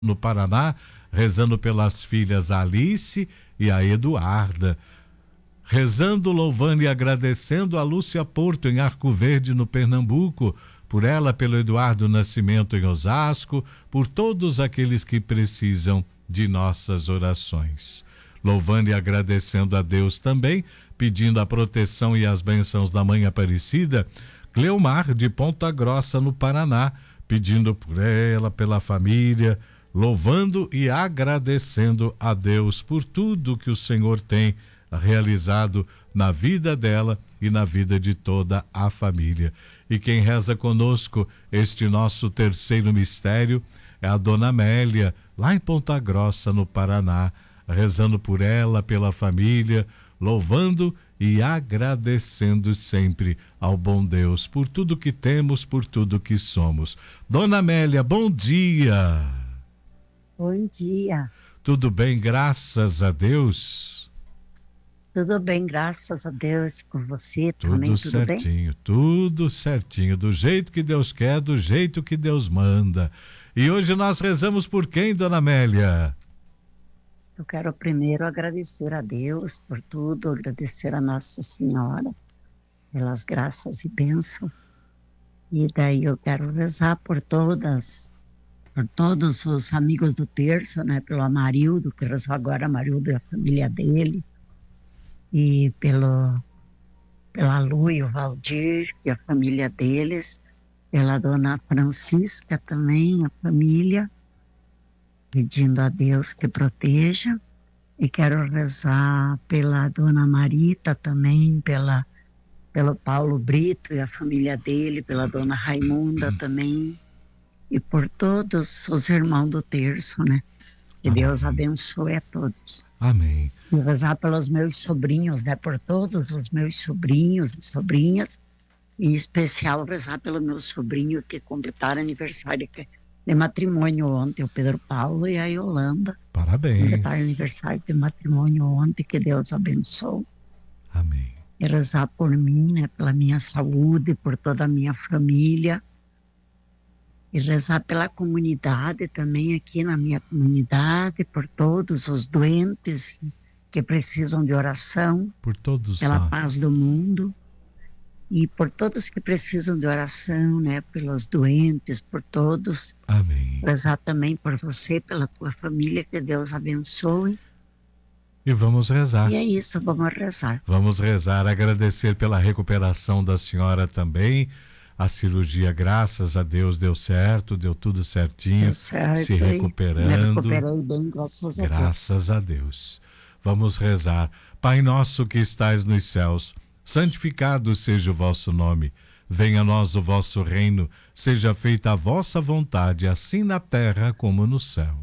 no Paraná, rezando pelas filhas Alice e a Eduarda. Rezando, louvando e agradecendo a Lúcia Porto em Arco Verde, no Pernambuco, por ela, pelo Eduardo Nascimento em Osasco, por todos aqueles que precisam de nossas orações. Louvando e agradecendo a Deus também, pedindo a proteção e as bênçãos da Mãe Aparecida, Cleomar de Ponta Grossa, no Paraná, pedindo por ela, pela família, louvando e agradecendo a Deus por tudo que o Senhor tem realizado na vida dela e na vida de toda a família. E quem reza conosco este nosso terceiro mistério é a Dona Amélia, lá em Ponta Grossa, no Paraná, rezando por ela, pela família, louvando e agradecendo sempre ao bom Deus por tudo que temos, por tudo que somos. Dona Amélia, bom dia! Bom dia. Tudo bem, graças a Deus? Tudo bem, graças a Deus. Com você também, tudo bem? Tudo certinho, do jeito que Deus quer, do jeito que Deus manda. E hoje nós rezamos por quem, Dona Amélia? Eu quero primeiro agradecer a Deus por tudo, agradecer a Nossa Senhora pelas graças e bênçãos. E daí eu quero rezar por todos os amigos do terço, né? Pelo Amarildo, que rezou agora, Amarildo e a família dele. E pela Lu e o Valdir e a família deles. Pela Dona Francisca também, a família. Pedindo a Deus que proteja. E quero rezar pela Dona Marita também, pelo Paulo Brito e a família dele, pela Dona Raimunda também. E por todos os irmãos do terço, né? Que Amém. Deus abençoe a todos. Amém. E rezar pelos meus sobrinhos, né? Por todos os meus sobrinhos e sobrinhas. E em especial rezar pelo meu sobrinho que completaram aniversário de matrimônio ontem, o Pedro Paulo e a Yolanda. Parabéns. Completaram aniversário de matrimônio ontem, que Deus abençoe. Amém. E rezar por mim, né? Pela minha saúde, por toda a minha família. E rezar pela comunidade também, aqui na minha comunidade, por todos os doentes que precisam de oração, por todos pela nós. Paz do mundo, e por todos que precisam de oração, né? Pelos doentes, por todos. Amém. Rezar também por você, pela tua família, que Deus abençoe. E vamos rezar. E é isso, vamos rezar. Vamos rezar, agradecer pela recuperação da senhora também. A cirurgia, graças a Deus, deu certo, deu tudo certinho, Deu certo, se recuperando. Me recuperei bem, graças a Deus. Graças a Deus. Vamos rezar. Pai nosso que estais nos céus, santificado seja o vosso nome. Venha a nós o vosso reino, seja feita a vossa vontade, assim na terra como no céu.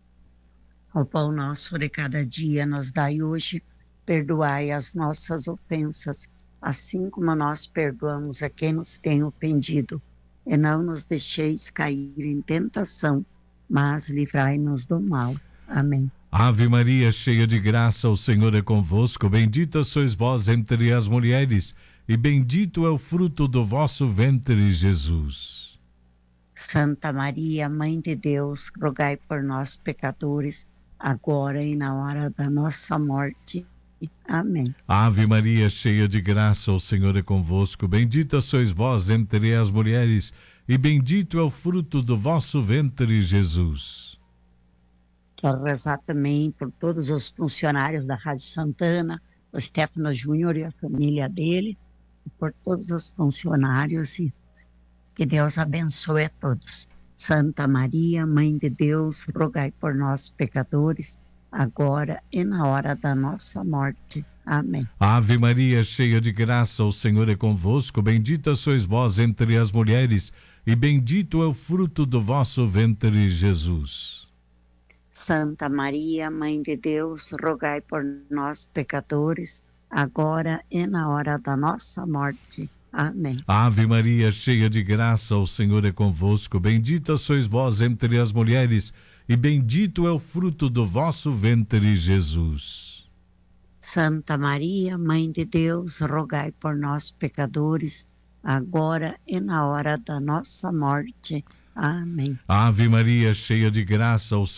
O pão nosso de cada dia nos dai hoje, perdoai as nossas ofensas, assim como nós perdoamos a quem nos tem ofendido. E não nos deixeis cair em tentação, mas livrai-nos do mal. Amém. Ave Maria, cheia de graça, o Senhor é convosco. Bendita sois vós entre as mulheres, e bendito é o fruto do vosso ventre, Jesus. Santa Maria, Mãe de Deus, rogai por nós, pecadores, agora e na hora da nossa morte. Amém. Ave Maria, cheia de graça, o Senhor é convosco. Bendita sois vós entre as mulheres, e bendito é o fruto do vosso ventre, Jesus. Quero rezar também por todos os funcionários da Rádio Santana, o Stefano Júnior e a família dele, e por todos os funcionários, e que Deus abençoe a todos. Santa Maria, Mãe de Deus, rogai por nós, pecadores, agora e na hora da nossa morte. Amém. Ave Maria, cheia de graça, o Senhor é convosco. Bendita sois vós entre as mulheres, e bendito é o fruto do vosso ventre, Jesus. Santa Maria, Mãe de Deus, rogai por nós, pecadores, agora e na hora da nossa morte. Amém. Ave Maria, cheia de graça, o Senhor é convosco. Bendita sois vós entre as mulheres, e bendito é o fruto do vosso ventre, Jesus. Santa Maria, Mãe de Deus, rogai por nós, pecadores, agora e na hora da nossa morte. Amém. Ave Maria, cheia de graça, o